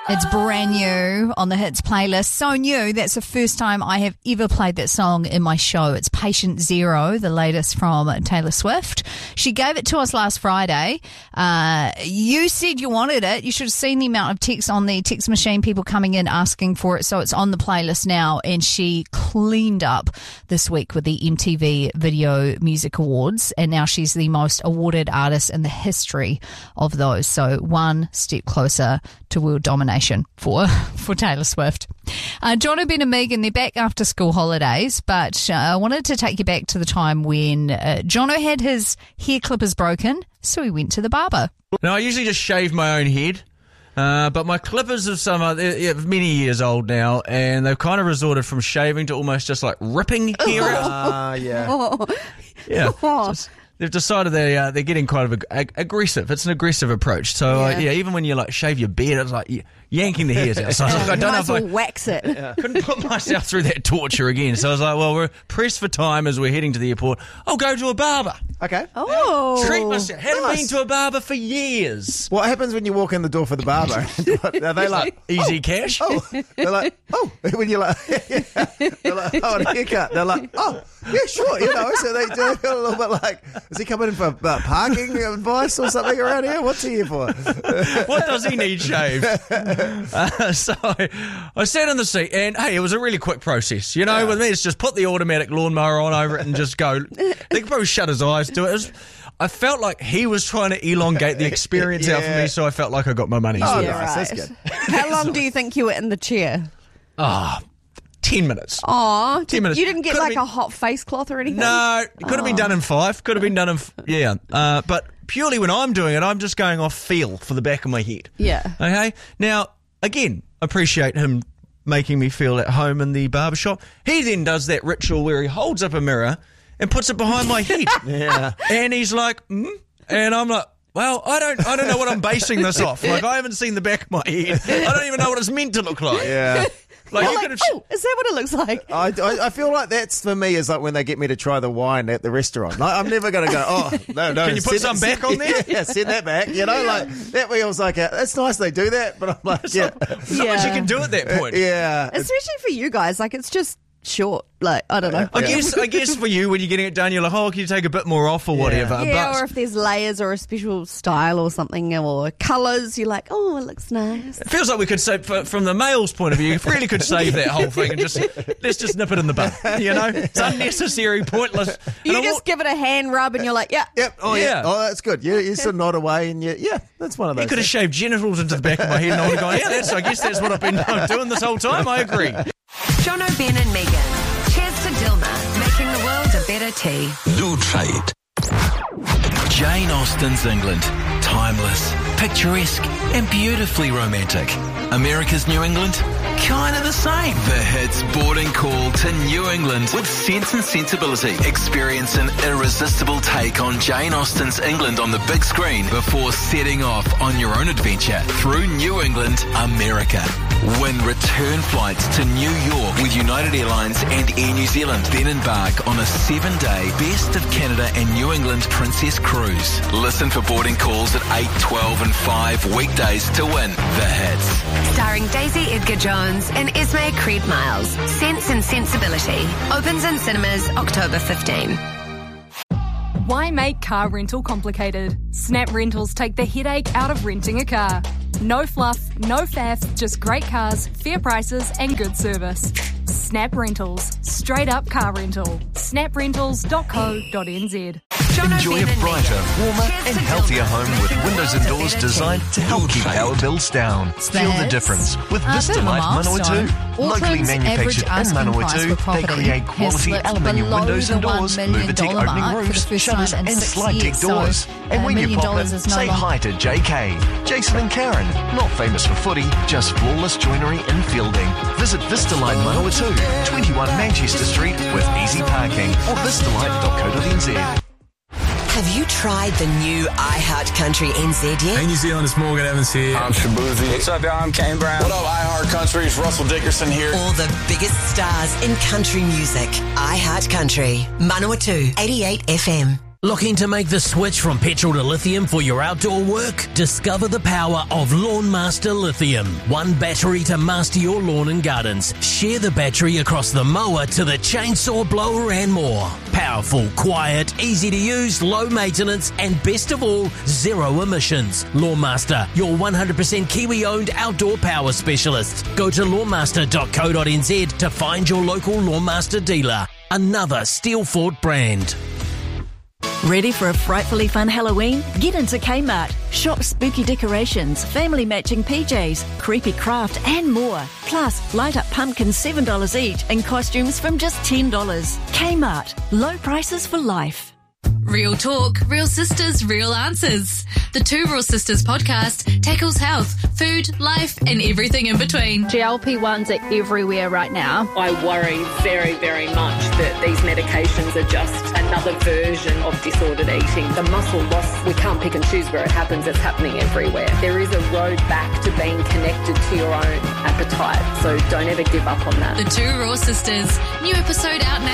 It's brand new on the Hits playlist. So new, that's the first time I have ever played that song in my show. It's Patient Zero, the latest from Taylor Swift. She gave it to us last Friday. You said you wanted it. You should have seen the amount of texts on the text machine, people coming in asking for it. So it's on the playlist now. And she cleaned up this week with the MTV Video Music Awards. And now she's the most awarded artist in the history of those. So one step closer to world domination for Taylor Swift. Jono, Ben and Megan, they're back after school holidays, but I wanted to take you back to the time when Jono had his hair clippers broken, so he went to the barber. Now, I usually just shave my own head, but my clippers are they're many years old now, and they've kind of resorted from shaving to almost just like ripping hair out. Yeah. They've decided they're getting quite aggressive. It's an aggressive approach. So even when you like shave your beard, it's like yanking the hairs out. So I was like, I don't know if I wax it. Couldn't put myself through that torture again. So I was like, well, we're pressed for time as we're heading to the airport. I'll go to a barber. Okay. Oh, treat myself. Haven't been to a barber for years. What happens when you walk in the door for the barber? Are they like easy cash? They're like, when you're like, they're like, a haircut. They're like, yeah, sure, So they do a little bit like, is he coming in for parking advice or something around here? What's he here for? What does he need shaved? So I sat in the seat, and hey, it was a really quick process. With me, it's just put the automatic lawnmower on over it and just go. They could probably shut his eyes to it. I felt like he was trying to elongate the experience out for me, so I felt like I got my money's worth. Nice. That's good. How long do you think you were in the chair? 10 minutes. 10 minutes. You didn't get a hot face cloth or anything? No, it could have been done in 5. Could have been done in, but purely when I'm doing it, I'm just going off feel for the back of my head. Yeah. Okay? Now, again, appreciate him making me feel at home in the barbershop. He then does that ritual where he holds up a mirror and puts it behind my head. Yeah. And he's like, and I'm like, well, I don't know what I'm basing this off. Like, I haven't seen the back of my head. I don't even know what it's meant to look like. Yeah. Is that what it looks like? I feel like that's for me is like when they get me to try the wine at the restaurant. Like, I'm never going to go, no. Can you put some back on there? Yeah, send that back. Like that feels like it's nice they do that, but I'm like, Not much you can do at that point. Yeah. Especially for you guys, like it's just short. Like, I don't know. I guess for you, when you're getting it done, you're like, can you take a bit more off or whatever? Yeah, but or if there's layers or a special style or something or colours, you're like, it looks nice. It feels like we could say, from the male's point of view, really could save that whole thing and let's just nip it in the bud. It's unnecessary, pointless. You just give it a hand rub and you're like, Yep. Oh, that's good. You sort of nod away and that's one of those. He could have shaved genitals into the back of my head and I would have gone, I guess that's what I've been doing this whole time. I agree. Jono, Ben and Megan. Cheers to Dilma, making the world a better tea. Do try it. Jane Austen's England. Timeless, picturesque, and beautifully romantic. America's New England? Kind of the same. The Hits boarding call to New England with Sense and Sensibility. Experience an irresistible take on Jane Austen's England on the big screen before setting off on your own adventure through New England, America. Win return flights to New York with United Airlines and Air New Zealand. Then embark on a 7-day Best of Canada and New England Princess Cruise. Listen for boarding calls at 8, 12 and 5 weekdays to win The Hits. Starring Daisy Edgar Jones and Esme Creed Miles. Sense and Sensibility. Opens in cinemas October 15. Why make car rental complicated? Snap Rentals take the headache out of renting a car. No fluff, no faff, just great cars, fair prices and good service. Snap Rentals. Straight up car rental. snaprentals.co.nz. Enjoy a brighter, warmer and healthier home with windows and doors designed to help keep power bills down. Feel the difference with Vistalite Manawatu. Locally manufactured in Manawatu, they create quality aluminium windows and doors, Luvitek opening roofs, shutters and slide deck doors. And when you pop in, say hi to JK, Jason and Karen. Not famous for footy, just flawless joinery and fielding. Visit Vistalite Manawatu, 21 Manchester Street with easy parking or vistalite.co.nz. Have you tried the new iHeart Country NZ yet? Hey New Zealand, it's Morgan Evans here. I'm Shabuzi. What's up, y'all? I'm Kane Brown. What up, iHeart Country? It's Russell Dickerson here. All the biggest stars in country music. iHeart Country. Manawatu 88 FM. Looking to make the switch from petrol to lithium for your outdoor work? Discover the power of Lawn Master Lithium. One battery to master your lawn and gardens. Share the battery across the mower to the chainsaw, blower and more. Powerful, quiet, easy to use, low maintenance and best of all, zero emissions. Lawn Master, your 100% Kiwi-owned outdoor power specialist. Go to lawnmaster.co.nz to find your local Lawn Master dealer. Another Steelfort brand. Ready for a frightfully fun Halloween? Get into Kmart. Shop spooky decorations, family matching PJs, creepy craft and more. Plus, light up pumpkins $7 each and costumes from just $10. Kmart. Low prices for life. Real talk, real sisters, real answers. The Two Real Sisters podcast tackles health, food, life, and everything in between. GLP-1s are everywhere right now. I worry very, very much that these medications are just another version of disordered eating. The muscle loss, we can't pick and choose where it happens. It's happening everywhere. There is a road back to being connected to your own appetite, so don't ever give up on that. The Two Real Sisters. New episode out now.